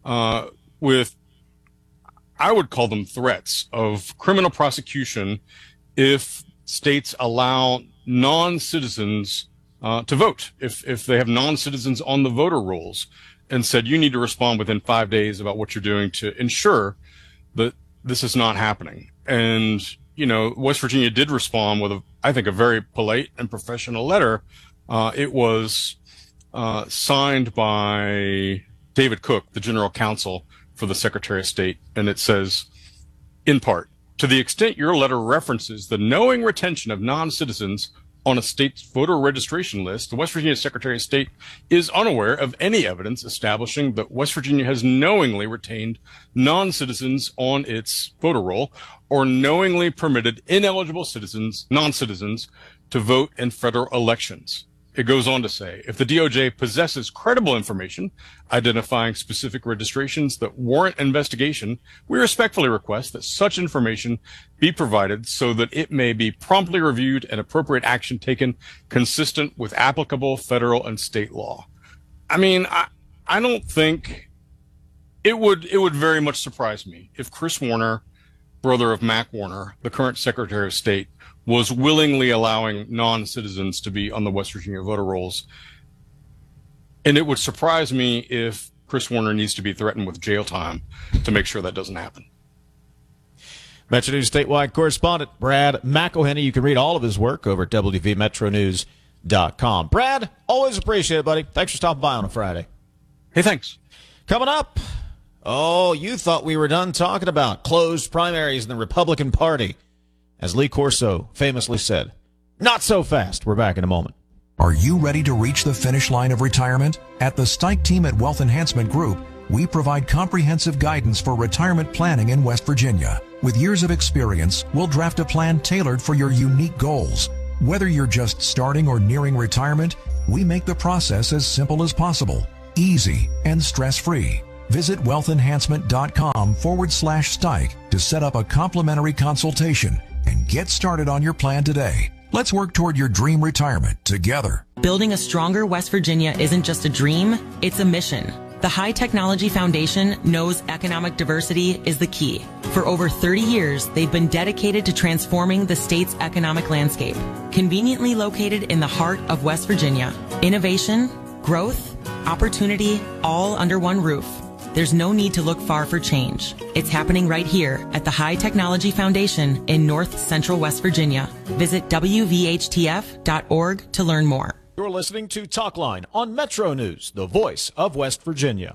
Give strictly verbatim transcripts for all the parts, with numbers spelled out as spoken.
uh, with, I would call them threats of criminal prosecution if states allow non-citizens uh, to vote, if if they have non-citizens on the voter rolls, and said you need to respond within five days about what you're doing to ensure that this is not happening. And, you know, West Virginia did respond with, a, I think, a very polite and professional letter. Uh, it was uh, signed by David Cook, the general counsel for the Secretary of State, and it says, in part, to the extent your letter references the knowing retention of non-citizens on a state's voter registration list, the West Virginia Secretary of State is unaware of any evidence establishing that West Virginia has knowingly retained non-citizens on its voter roll or knowingly permitted ineligible citizens, non-citizens, to vote in federal elections. It goes on to say, if the D O J possesses credible information identifying specific registrations that warrant investigation, we respectfully request that such information be provided so that it may be promptly reviewed and appropriate action taken consistent with applicable federal and state law. I mean, I, I don't think it would, it would very much surprise me if Chris Warner, brother of Mac Warner, the current Secretary of State, was willingly allowing non-citizens to be on the West Virginia voter rolls. And it would surprise me if Chris Warner needs to be threatened with jail time to make sure that doesn't happen. Metro News statewide correspondent Brad McElhenney. You can read all of his work over at W V metro news dot com. Brad, always appreciate it, buddy. Thanks for stopping by on a Friday. Hey, thanks. Coming up, oh, you thought we were done talking about closed primaries in the Republican Party. As Lee Corso famously said, not so fast. We're back in a moment. Are you ready to reach the finish line of retirement? At the Stike team at Wealth Enhancement Group, we provide comprehensive guidance for retirement planning in West Virginia. With years of experience, we'll draft a plan tailored for your unique goals. Whether you're just starting or nearing retirement, we make the process as simple as possible, easy, and stress-free. Visit wealthenhancement.com forward slash Stike to set up a complimentary consultation and get started on your plan today. Let's work toward your dream retirement together. Building a stronger West Virginia isn't just a dream, it's a mission. The High Technology Foundation knows economic diversity is the key. For over thirty years, they've been dedicated to transforming the state's economic landscape. Conveniently located in the heart of West Virginia, innovation, growth, opportunity, all under one roof. There's no need to look far for change. It's happening right here at the High Technology Foundation in North Central West Virginia. Visit W V H T F dot org to learn more. You're listening to Talkline on Metro News, the voice of West Virginia.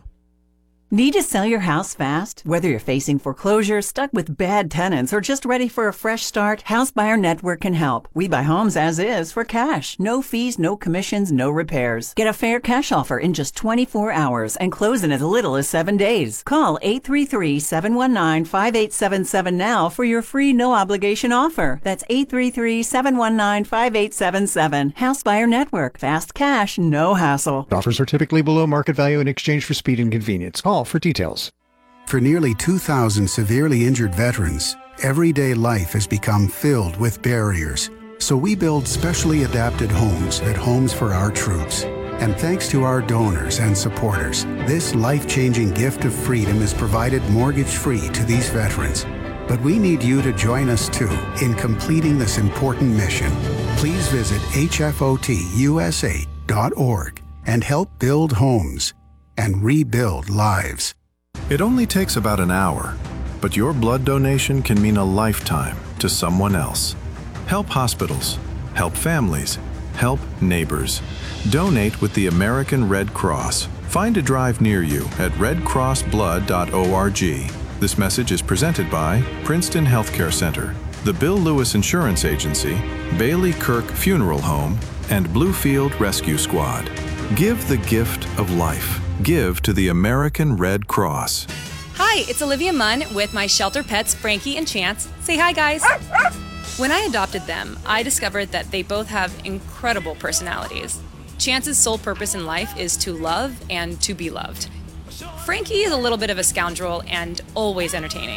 Need to sell your house fast? Whether you're facing foreclosure, stuck with bad tenants, or just ready for a fresh start, House Buyer Network can help. We buy homes as is for cash. No fees, no commissions, no repairs. Get a fair cash offer in just twenty-four hours and close in as little as seven days. Call eight three three, seven one nine, five eight seven seven now for your free no-obligation offer. That's eight three three, seven one nine, five eight seven seven. House Buyer Network. Fast cash, no hassle. Offers are typically below market value in exchange for speed and convenience. Call for details. For nearly two thousand severely injured veterans, everyday life has become filled with barriers. So we build specially adapted homes at Homes for Our Troops. And thanks to our donors and supporters, this life-changing gift of freedom is provided mortgage-free to these veterans. But we need you to join us too in completing this important mission. Please visit H F O T U S A dot org and help build homes and rebuild lives. It only takes about an hour, but your blood donation can mean a lifetime to someone else. Help hospitals, help families, help neighbors. Donate with the American Red Cross. Find a drive near you at red cross blood dot org. This message is presented by Princeton Healthcare Center, the Bill Lewis Insurance Agency, Bailey Kirk Funeral Home, and Bluefield Rescue Squad. Give the gift of life. Give to the American Red Cross. Hi, it's Olivia Munn with my shelter pets, Frankie and Chance. Say hi, guys. When I adopted them, I discovered that they both have incredible personalities. Chance's sole purpose in life is to love and to be loved. Frankie is a little bit of a scoundrel and always entertaining.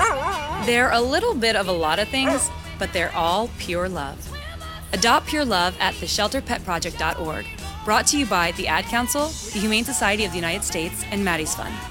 They're a little bit of a lot of things, but they're all pure love. Adopt pure love at the shelter pet project dot org. Brought to you by the Ad Council, the Humane Society of the United States, and Maddie's Fund.